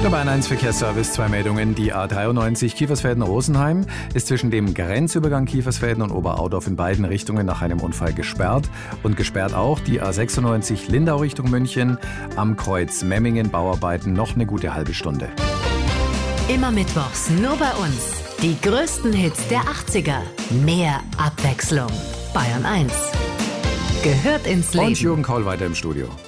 Der Bayern 1 Verkehrsservice, 2 Meldungen. Die A93 Kiefersfelden-Rosenheim ist zwischen dem Grenzübergang Kiefersfelden und Oberaudorf in beiden Richtungen nach einem Unfall gesperrt. Und gesperrt auch die A96 Lindau Richtung München am Kreuz Memmingen, Bauarbeiten noch eine gute halbe Stunde. Immer mittwochs nur bei uns. Die größten Hits der 80er. Mehr Abwechslung. Bayern 1 gehört ins Leben. Und Jürgen Kaul weiter im Studio.